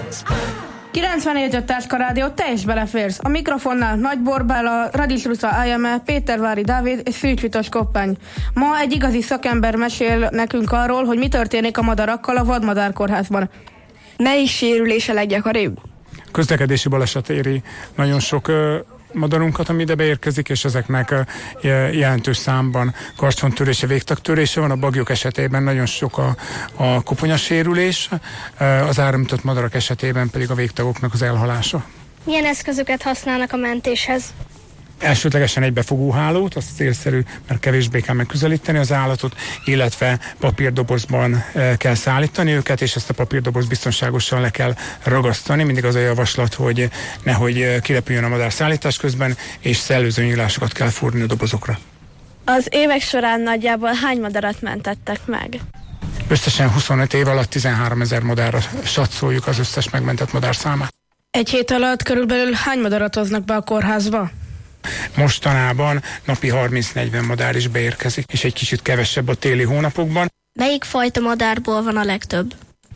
94 a Táska Rádió, te is beleférsz. A mikrofonnál Nagy Borbála, Radisrusa Ájeme, Pétervári Dávid és Szűcs Vitos Koppány. Ma egy igazi szakember mesél nekünk arról, hogy mi történik a madarakkal a vadmadárkórházban. Melyik sérülés a leggyakoribb? Közlekedési baleset éri nagyon sok madarunkat, ami ide beérkezik, és ezeknek jelentős számban karcsontörése, végtagtörése van. A baglyok esetében nagyon sok a koponyasérülés, az áramütött madarak esetében pedig a végtagoknak az elhalása. Milyen eszközöket használnak a mentéshez? Elsődlegesen egy befogóhálót, az célszerű, mert kevésbé kell megközelíteni az állatot, illetve papírdobozban kell szállítani őket, és ezt a papírdoboz biztonságosan le kell ragasztani. Mindig az a javaslat, hogy nehogy kirepüljön a madár szállítás közben, és szellőző nyílásokat kell fúrni a dobozokra. Az évek során nagyjából hány madarat mentettek meg? Összesen 25 év alatt 13 000 madárra satszoljuk az összes megmentett madár számát. Egy hét alatt körülbelül hány madarat hoznak be a kórházba? Mostanában napi 30-40 madár is beérkezik, és egy kicsit kevesebb a téli hónapokban. Melyik fajta madárból van a legtöbb?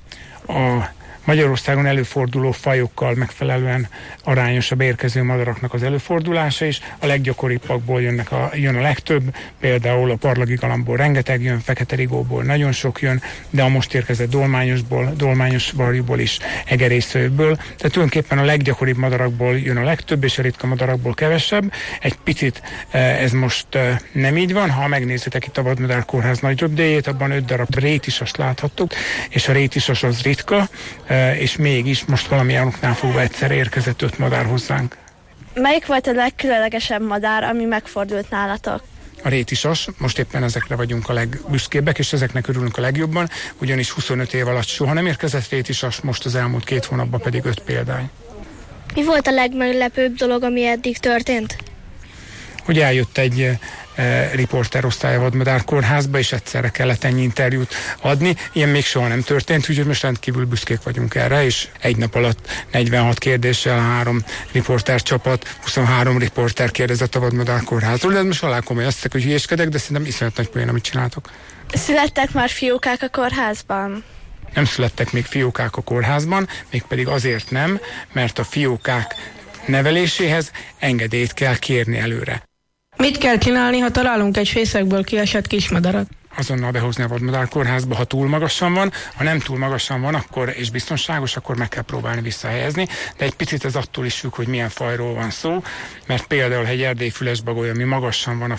A Magyarországon előforduló fajokkal megfelelően arányos a beérkező madaraknak az előfordulása is. A leggyakoribbakból jön a legtöbb, például a parlagi galambból rengeteg jön, fekete rigóból nagyon sok jön, de a most érkezett dolmányos varjúból is, egerészőből. Tehát tulajdonképpen a leggyakoribb madarakból jön a legtöbb, és a ritka madarakból kevesebb. Egy picit ez most nem így van. Ha megnézitek itt a Vadmadárkórház nagy röpdéjét, abban 5 darab rétisast láthattuk, és a rétisas az ritka, és mégis most valamilyen oknál fogva egyszer érkezett 5 madár hozzánk. Melyik volt a legkülönlegesebb madár, ami megfordult nálatok? A rétisas, most éppen ezekre vagyunk a legbüszkébbek, és ezeknek örülünk a legjobban, ugyanis 25 év alatt soha nem érkezett rétisas, most az elmúlt 2 hónapban pedig 5 példány. Mi volt a legmeglepőbb dolog, ami eddig történt? Hogy eljött egy riporterosztály a Vadmadárkórházba, és egyszerre kellett ennyi interjút adni. Ilyen még soha nem történt, úgyhogy most rendkívül büszkék vagyunk erre, és egy nap alatt 46 kérdéssel 3 riportercsapat, 23 riporter kérdezett a Vadmadárkórházról, de most alá komoly azt hogy hülyéskedek, de szerintem iszonyat nagy poén, amit csináltok. Születtek már fiókák a kórházban? Nem születtek még fiókák a kórházban, mégpedig azért nem, mert a fiókák neveléséhez engedélyt kell kérni előre. Mit kell csinálni, ha találunk egy fészekből kiesett kismadarat? Azonnal behozni a Vadmadárkórházba, ha túl magasan van, ha nem túl magasan van, akkor és biztonságos, akkor meg kell próbálni visszahelyezni, de egy picit ez attól is függ, hogy milyen fajról van szó, mert például, ha egy erdélyi fülesbagoly, ami magasan van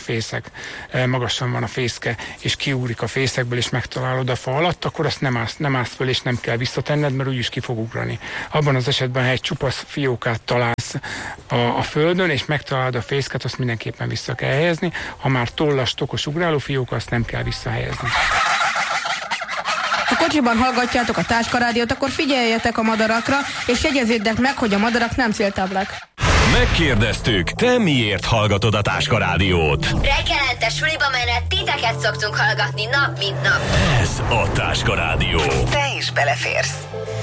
a fészke, és kiugrik a fészekből, és megtalálod a fa alatt, akkor azt nem állsz föl, és nem kell visszatenned, mert úgyis ki fog ugrani. Abban az esetben, ha egy csupasz fiókát találsz a földön, és megtalálod a fészket, azt mindenképpen vissza kell helyezni. Ha már tollas, tokos, ugráló fióka, azt nem kell visszahelyezni. Ha kocsiban hallgatjátok a Táska Rádiót, akkor figyeljetek a madarakra, és jegyezzétek meg, hogy a madarak nem céltáblák. Megkérdeztük, te miért hallgatod a Táska Rádiót? Reggelente suliba menet titeket szoktunk hallgatni nap mint nap. Ez a Táska Rádió. Te is beleférsz.